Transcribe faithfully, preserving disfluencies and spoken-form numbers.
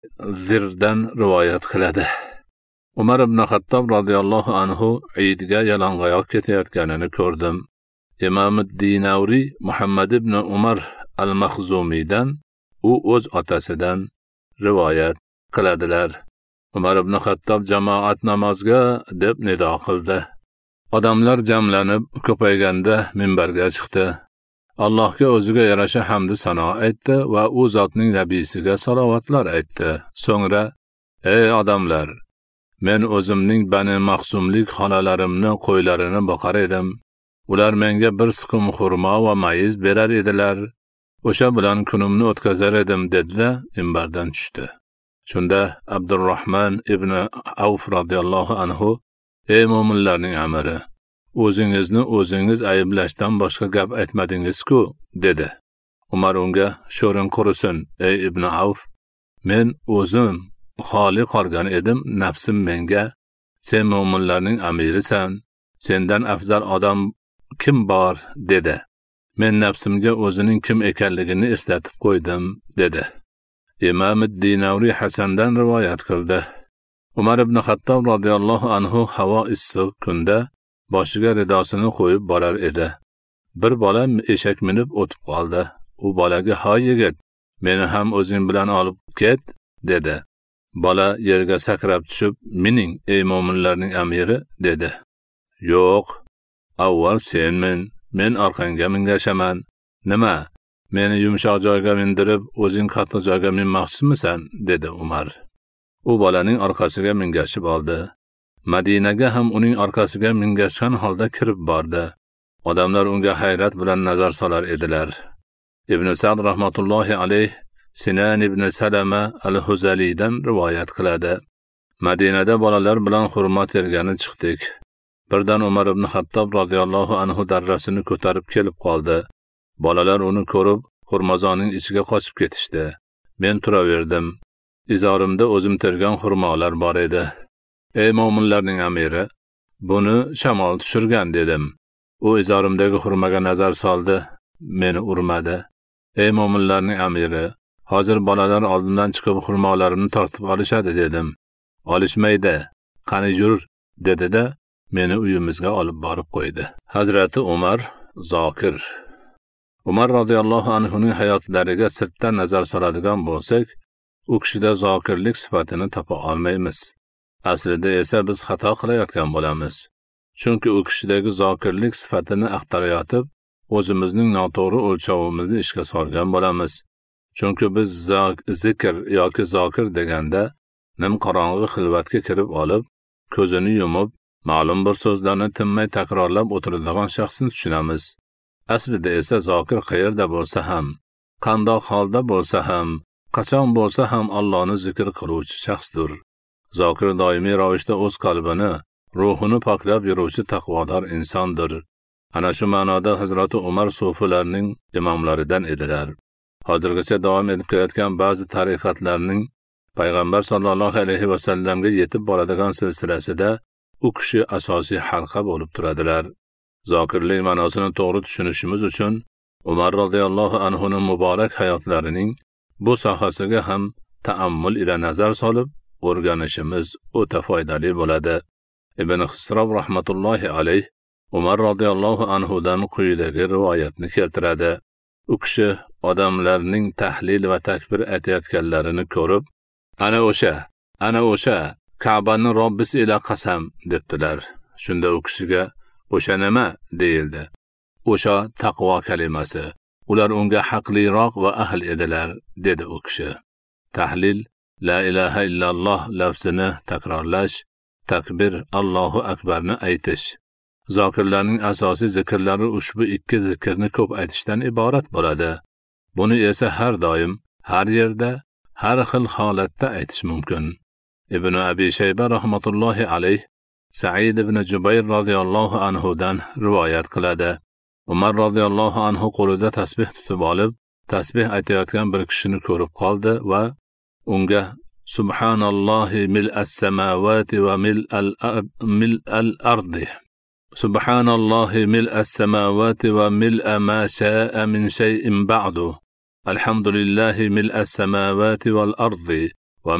Zirdan rivoyat qiladi. Umar ibn Xattob radhiyallohu anhu Eidga yalang'oyoq ketayotganini ko'rdim. Imom ad-Dinavri Muhammad ibn Umar al-Makhzumiydan u o'z otasidan rivoyat qiladilar. Umar ibn Xattob jamoat namozga deb nido qildi. Odamlar jamlanib ko'payganda minbarga chiqdi. Allohga o'ziga yarasha hamd sano aytdi va u zotning nabiysiga salovatlar aytdi. So'ngra: "Ey odamlar, men o'zimning Bani Maxsumlik xonalarimni, qo'ylarini boqar edim. Ular menga bir siqim xurmo va mayiz berar edilar. O'sha bilan kunimni o'tkazar edim" dedi-da, minbardan tushdi. Shunda Abdurrahman ibn Avf radhiyallohu anhu: "Ey mo'minlarning amiri, o'zingizni o'zingiz ayblashdan boshqa gap aytmadingiz-ku", dedi. Umar unga: "Sho'ring qurisin, ey ibn Avf. Men o'zim xoli qolgan edim, nafsim menga: sen mo'minlarning amirisan, sendan afzal odam kim bor, dedi. Men nafsimga o'zining kim ekanligini eslatib qo'ydim", dedi. Imom ad-Dinavri Hasandan rivoyat qildi. Umar ibn Xattob radhiyallohu anhu havo issiq kunda boshiga ridosini qo'yib borar edi. Bir bola eshak minib o'tib qoldi. U bolaga: "Hoy yigit, meni ham o'zing bilan olib ket", dedi. Bola yerga sakrab tushib: "Mening, ey mo'minlarning amiri", dedi. "Yo'q, avval sen min, men orqangga mingashaman. Nima, meni yumshoq joyga mindirib, o'zing qattiq joyga minmoqchimisan?" dedi Umar. U bolaning orqasiga mingashib oldi. Madinaga ham uning orqasiga mingashgan holda kirib bordi. Odamlar unga hayrat bilan nazar solar edilar. Ibn Sa'd rahmatullohi alayh Sinan ibn Salama al-Huzalidan rivoyat qiladi. Madinada bolalar bilan xurmo tergani chiqdik. Birdan Umar ibn Xattob radhiyallohu anhu darrasini ko'tarib kelib qoldi. Bolalar uni ko'rib, xurmozoning ichiga qochib ketishdi. Men turaverdim. Izorimda o'zim tergan xurmolar bor edi. "Ey mo'minlarning amiri, buni shamol tushirgan", dedim. U izorimdagi xurmaga nazar soldi, meni urmadi. "Ey mo'minlarning amiri, hozir bolalar oldimdan chiqib xurmolarimni tortib olishadi", dedim. "Olishmaydi, qani yur", dedi-da, meni uyimizga olib borib qo'ydi. Hazrati Umar zokir. Umar radhiyallohu anhuning hayotlariga sirtdan nazar soladigan bo'lsak, u kishida zokirlik sifatini topa olmaymiz. Aslida esa biz xato qilayotgan bo'lamiz. Chunki u kishidagi zokirlik sifatini axtarayotib, o'zimizning noto'g'ri o'lchovimizni ishga solgan bo'lamiz. Chunki biz zikr yoki zokir deganda nimqorong'i xilvatga kirib olib, ko'zini yumib, ma'lum bir so'zlarni tinmay takrorlab o'tiradigan shaxsni tushunamiz. Aslida esa zokir qayerda bo'lsa ham, qandoq holda bo'lsa ham, qachon bo'lsa ham Allohni zikr qiluvchi shaxsdir. Zokir doimiy ravishda o'z qalbini, ruhini poklab yuruvchi taqvodor insondir. Ana shu ma'noda Hazrati Umar sufilarning imomlaridan edilar. Hozirgacha davom etib kelayotgan ba'zi tariqatlarning payg'ambar sollallohu alayhi va sallamga yetib boradigan silsilasida u kishi asosiy halqa bo'lib turadilar. Zokirlik ma'nosini to'g'ri tushunishimiz uchun Umar radhiyallohu anhuning muborak hayotlarining bu sohasiga ham ta'ammul ila nazar solib o'rganishimiz o'ta foydali bo'ladi. Ibn Xisrob rahmatullohi alayh Umar radhiyallohu anhudan quyidagi rivoyatni keltiradi. U kishi odamlarning tahlil va takbir aytayotganlarini ko'rib, "Ana o'sha, ana o'sha Ka'baning Robbisi ila qasam", debdilar. Shunda u kishiga "O'sha nima?" deyildi. "O'sha taqvo kalimasi. Ular unga haqliroq va ahl edilar", dedi u kishi. Tahlil la ilaha illalloh lafzini takrorlash, takbir Allohu akbarni aytish. Zokirlarning asosiy zikrlari ushbu ikki zikrni ko'p aytishdan iborat bo'ladi. Buni esa har doim, har yerda, har xil holatda aytish mumkin. Ibn Abi Shayba rahmatullohi alayh Sa'id ibn Jubayr radhiyallohu anhudan rivoyat qiladi. Umar radhiyallohu anhu qo'lida tasbih tutib olib, tasbih aytayotgan bir kishini ko'rib qoldi va unga "Subhanallohi mil'as samawati va mil'al mil'al ardi. Subhanallohi mil'as samawati va mil'a ma sha'a min shay'in ba'du. Alhamdulillahi mil'as samawati wal ardi